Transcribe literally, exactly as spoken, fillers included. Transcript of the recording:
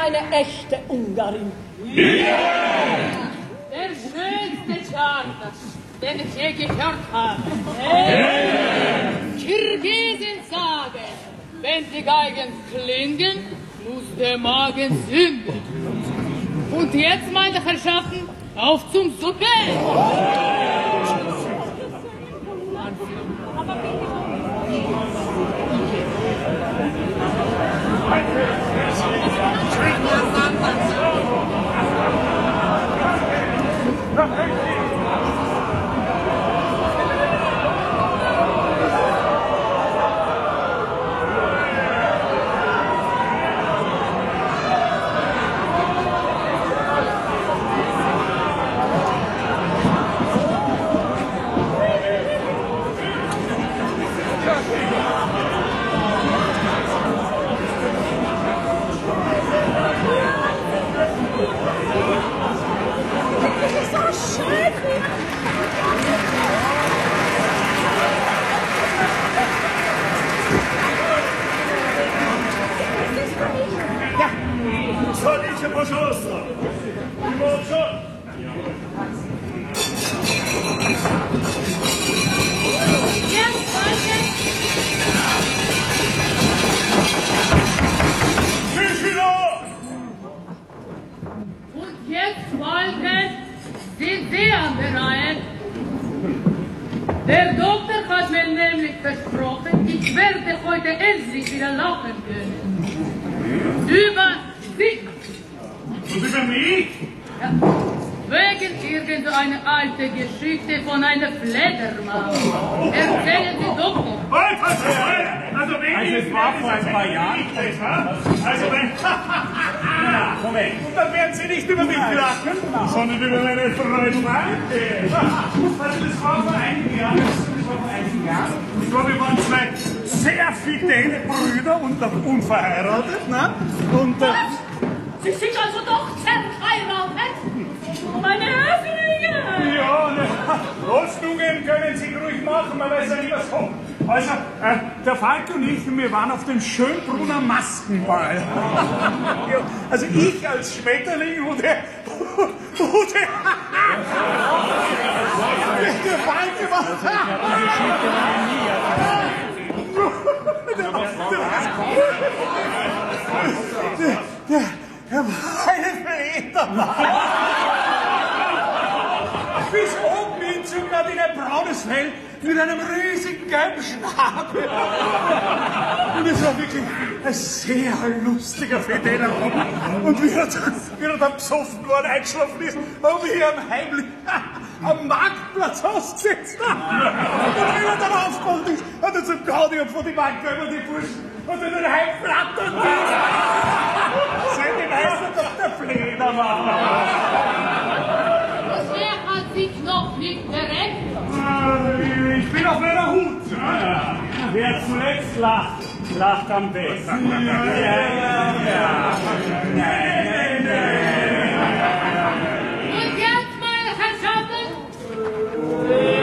eine echte Ungarin. Ja! Der schönste Charter, den ich je gehört habe. Ja! Kirgisen sagen, wenn die Geigen klingen, muss der Magen sündigen. Und jetzt, meine Herrschaften, auf zum Suppe! Смотрите, пожалуйста. Молчат. Und jetzt, Volker, sind Sie an der Reihe. Der Doktor hat mir nämlich versprochen, ich werde heute endlich wieder lachen können. Über Sie. Und über mich? Ja. Wegen irgendeiner alte Geschichte von einer Fledermaus. Erzählen Sie doch noch. Halt, halt, halt! Also, wenn Also, es war vor ein paar Jahren. Also, wenn... Ja, komm weg. Und dann werden Sie nicht über mich lachen, sondern über meine Freunde. Also, das war vor einigen Jahren. Das war vor einigen Jahren. Ich glaube, wir waren zwei sehr fidele Brüder und noch unverheiratet, ne? Und... Äh, Sie sind also doch verheiratet? Meine Höflinge! Ja, ne, Losnungen können Sie ruhig machen, man weiß ja nie, was kommt. Also, äh, der Falk und ich, wir waren auf dem Schönbrunner Maskenball. Ja, also ich als Schmetterling und der... Und der... Der Falk war... Der... Der meine Fledermaus. Bis oben hin sogar in ein braunes Fell mit einem riesigen gelben Schnabel. Und es war wirklich ein sehr lustiger fideler Raum. Und wie er dann, wie er dann besoffen worden eingeschlafen ist, haben wir hier am heimlich am Marktplatz ausgesetzt. Und wie er dann aufgewacht ist, hat er zum Gaudi und von die Bank über die Burschen und dann heimflattern. Seid ihr meistens doch der Fledermaus. Er hat sich noch nicht berechnet. Ich bin auf meiner Hut. Wer zuletzt lacht, lacht am besten. Ja, ja, ja. Nein, nein, nein. Und jetzt, meine Herrschaften,